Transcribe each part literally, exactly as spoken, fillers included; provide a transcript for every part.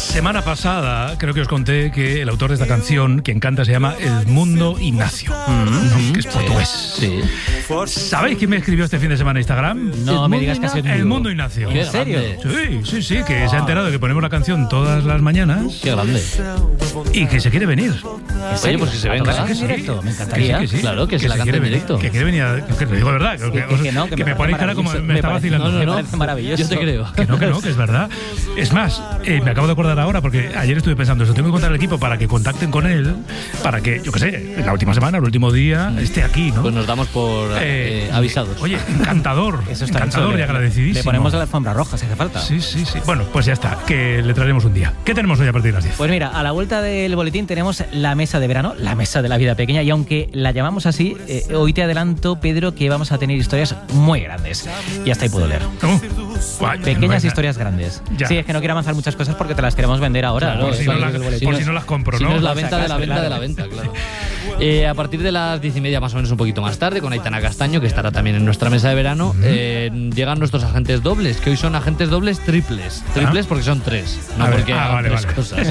semana pasada creo que os conté que el autor de esta canción, quien canta, se llama Edmundo Ignacio, mm-hmm. que es portugués. Sí. ¿Sabéis quién me escribió este fin de semana en Instagram? No me digas que ha sido Edmundo Ignacio. ¿En serio? Sí, sí, sí, que se ha enterado de que ponemos la canción todas las mañanas. Qué grande. Y que se quiere venir. Oye, pues que se venga. Que sí, directo, me encantaría. Que sí, que sí. Claro, que, que se la cante en directo. Que quiere venir a... Que lo digo verdad. Que, que, que, no, que, que me, me ponéis cara como me, me está parece, vacilando. No, no, no. Me parece maravilloso. Yo te creo. Que no, que no, que es verdad. Es más, eh, me acabo de acordar ahora, porque ayer estuve pensando eso. Tengo que contar al equipo para que contacten con él, para que, yo qué sé, en la última semana, el último día, esté aquí, ¿no? Pues nos damos por eh, eh, avisados. Oye, encantador. Eso está encantador hecho, y agradecidísimo. Le ponemos la alfombra roja si hace falta. Sí, sí, sí. Bueno, pues ya está, que le traeremos un día. ¿Qué tenemos hoy a partir de las diez? Pues mira, a la vuelta del boletín tenemos la mesa de verano, la mesa de la vida pequeña, y aunque la llamamos así, eh, hoy te adelanto, Pedro, que vamos a tener historias muy grandes. Y hasta ahí puedo leer. ¿Cómo? Guay, Pequeñas no historias grandes. Ya. Sí, es que no quiero avanzar muchas cosas porque te las queremos vender ahora. Claro, por si, no, la, por si no las compro, si ¿no? no es la venta de la venta de la venta, claro. Eh, a partir de las diez y media, más o menos un poquito más tarde, con Aitana Castaño, que estará también en nuestra mesa de verano, uh-huh. eh, llegan nuestros agentes dobles, que hoy son agentes dobles triples. Triples ¿Ah? Porque son tres, no a porque ver, ah, vale, tres vale. cosas.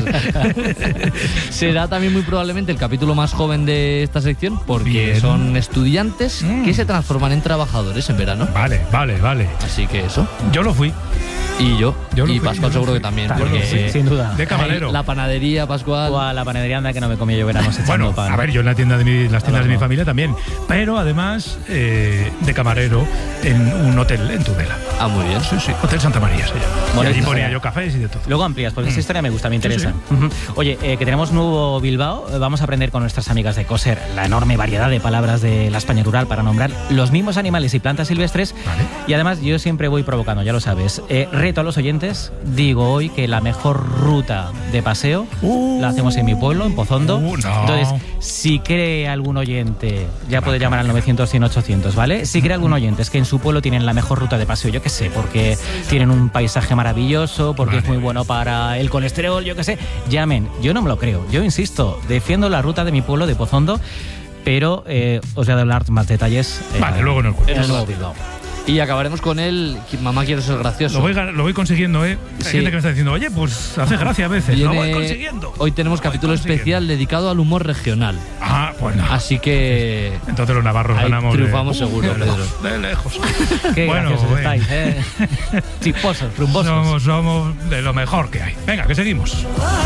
Será también muy probablemente el capítulo más joven de esta sección, porque Bien. son estudiantes mm. que se transforman en trabajadores en verano. Vale, vale, vale. Así que eso. Yo lo fui. Y yo, yo y fui, Pascual seguro que también, claro, porque sí, sin duda. De camarero. La panadería, Pascual. O a la panadería anda que no me comía yo verano. Bueno, pan. A ver, yo en la tienda de mi, las tiendas no, no. de mi familia también, pero además eh, de camarero en un hotel en Tudela. Ah, muy bien. Sí, sí, Hotel Santa María se llama. Bueno, y allí ponía yo cafés y de todo. Luego amplías, porque mm. esa historia me gusta, me interesa. Sí, sí. Uh-huh. Oye, eh, que tenemos nuevo Bilbao, vamos a aprender con nuestras amigas de Coser la enorme variedad de palabras de la España rural para nombrar los mismos animales y plantas silvestres. Vale. Y además yo siempre voy provocando, ya lo sabes. Eh, reto a los oyentes. Digo hoy que la mejor ruta de paseo uh, la hacemos en mi pueblo, en Pozondo. Uh, no. Entonces, si cree algún oyente, ya puede llamar al novecientos, cien, ochocientos, ¿vale? Si cree algún oyente es que en su pueblo tienen la mejor ruta de paseo, yo qué sé, porque tienen un paisaje maravilloso, porque vale. es muy bueno para el colesterol, yo qué sé, llamen. Yo no me lo creo, yo insisto, defiendo la ruta de mi pueblo, de Pozondo, pero eh, os voy a dar más detalles. Eh, vale, luego no en el nuevo Bilbao. Y acabaremos con él, mamá quiero ser gracioso. Lo voy, lo voy consiguiendo, ¿eh? Hay sí. gente que me está diciendo, oye, pues hace gracia a veces. Viene, lo voy consiguiendo. Hoy tenemos capítulo especial dedicado al humor regional. Ah, bueno. Así que... Entonces los navarros ganamos. Triunfamos de, seguro, uh, de, Pedro. De lejos. Qué bueno, graciosos estáis, ¿eh? Chisposos, rumbosos. Somos, somos de lo mejor que hay. Venga, que seguimos.